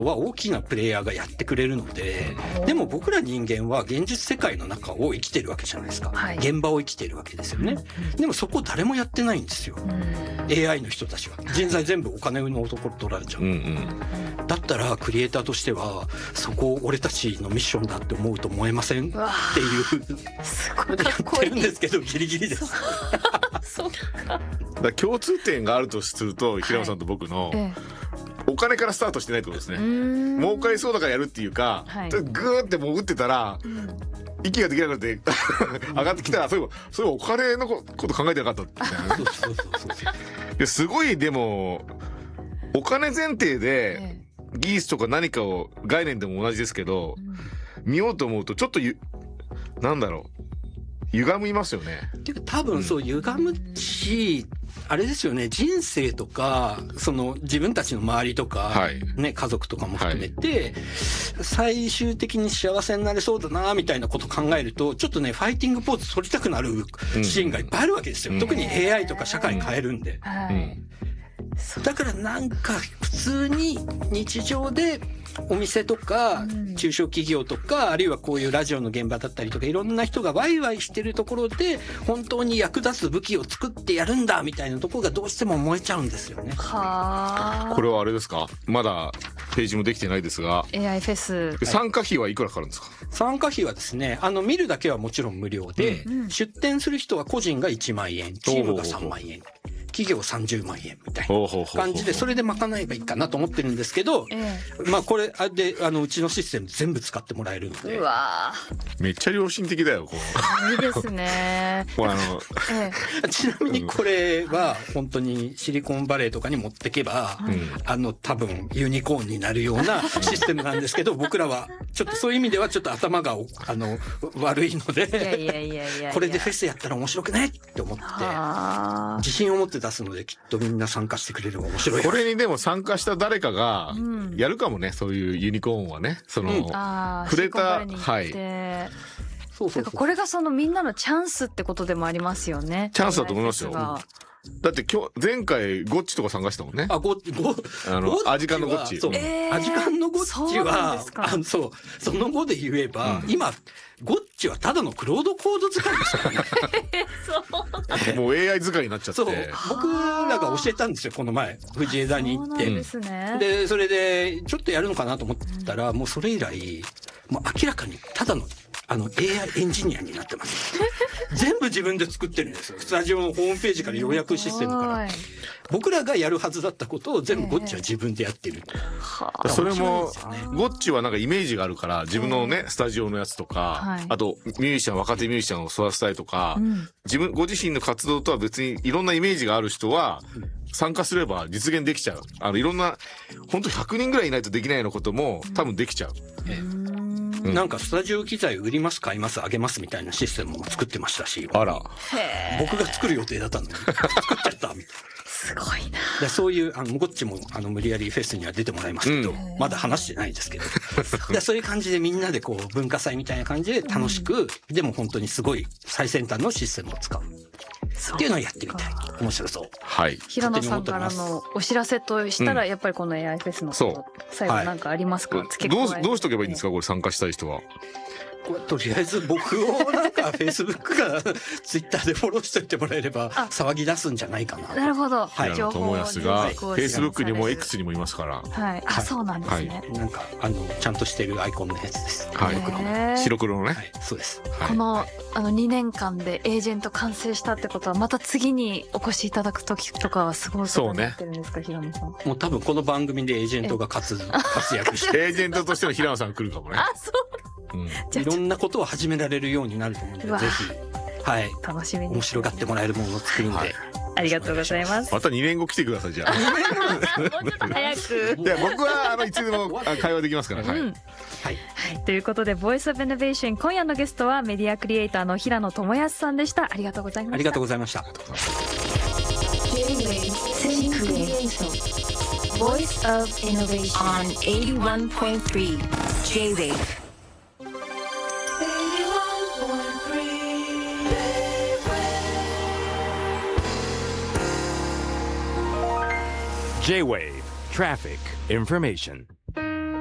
は大きなプレイヤーがやってくれるので、でも僕ら人間は現実世界の中を生きてるわけじゃないですか、はい、現場を生きてるわけですよね、でもそこ誰もやってないんですよ、AI の人たちは。人材全部お金のところ取られちゃう、だったらクリエイターとしてはそこを俺たちのミッションだって思うと思えませんっていうすごいかっこいいやってるんですけどギリギリですそうかだ共通点があるとすると平野さんと僕の、お金からスタートしてないってことですね。儲かりそうだからやるっていうか、グーってもう打ってたら、息ができなくなって上がってきたらそういえばお金のこと考えてなかったみたいな。すごいでもお金前提で技術とか何かを概念でも同じですけど、見ようと思うとちょっとなんだろう歪みますよね。 っていうか多分そう歪むし、あれですよね、人生とかその自分たちの周りとか、ね、家族とかも含めて、最終的に幸せになれそうだなみたいなこと考えるとちょっとねファイティングポーズ取りたくなるシーンがいっぱいあるわけですよ、特に AI とか社会変えるんで、だからなんか普通に日常でお店とか中小企業とか、あるいはこういうラジオの現場だったりとかいろんな人がワイワイしてるところで本当に役立つ武器を作ってやるんだみたいなところがどうしても燃えちゃうんですよね。 これはあれですか、まだページもできてないですが AI フェス参加費はいくらかかるんですか？ 参加費はですね、見るだけはもちろん無料で、出店する人は個人が1万円、チームが3万円、企業30万円みたいな感じで、それで賄えばいいかなと思ってるんですけど、まあこれでうちのシステム全部使ってもらえるので、 うわめっちゃ良心的だよいいですねちなみにこれは本当にシリコンバレーとかに持ってけば、多分ユニコーンになるようなシステムなんですけど僕らはちょっとそういう意味ではちょっと頭が悪いので、これでフェスやったら面白くねって思って自信を持って出すので、きっとみんな参加してくれれば面白い。 これにでも参加した誰かがやるかもね、そういうユニコーンはね、その触れた、 そうこれがそのみんなのチャンスってことでもありますよね。 チャンスだと思いますよ。だって前回ゴッチとか参加したもんね。アジカンのゴッチ。 アジカンのゴッチはその後で言えば、今ゴッチはただのクロードコード使いですからね。 もう AI 使いになっちゃって。 僕らが教えたんですよこの前藤枝に行って。でそれでちょっとやるのかなと思ったら、もうそれ以来もう明らかにただのAI エンジニアになってます。全部自分で作ってるんですよ。スタジオのホームページから予約システムから僕らがやるはずだったことを全部ゴッチは自分でやってる。 それもゴッチはなんかイメージがあるから自分のねスタジオのやつとか、あとミュージシャン若手ミュージシャンを育てたいとか、ご自身の活動とは別にいろんなイメージがある人は参加すれば実現できちゃう。いろんな本当100人ぐらいいないとできないようなことも多分できちゃう。 なんかスタジオ機材売ります買いますあげますみたいなシステムも作ってましたし、 あら僕が作る予定だったのに作っちゃったみたいな。 すごいな。 でそういうゴッチも無理やりフェスには出てもらいますけど、まだ話してないですけどでそういう感じでみんなでこう文化祭みたいな感じで楽しく、でも本当にすごい最先端のシステムを使うっていうのをやってみたい。面白そう。 平野さんからのお知らせとしたら、やっぱりこの AI フェスの最後なんかありますか？ どうしとけばいいんですかこれ参加したい人は。 とりあえず僕をなんかフェイスブックかツイッターでフォローしておいてもらえれば騒ぎ出すんじゃないかな。 なるほど。 平野智康がフェイスブックにも X にもいますから。 そうなんですね。 なんかちゃんとしてるアイコンのやつです。 白黒のね。 そうです。 この2年間でエージェント完成したってことは、また次にお越しいただく時とかはすごいことになってるんですか、平野さん。 もう多分この番組でエージェントが活躍してエージェントとしての平野さん来るかもね。 いろんなことを始められるようになると思うので、ぜひ楽しみに面白がってもらえるものを作るんで、 ありがとうございます。 また2年後来てください。じゃあもうちょっと早く。 僕はいつでも会話できますから。 ということでボイスオブイノベーション、今夜のゲストはメディアクリエイターの平野智康さんでした。ありがとうございました。 ありがとうございました。 Voice of Innovation on 81.3 J-Wave. J-Wave Traffic Information.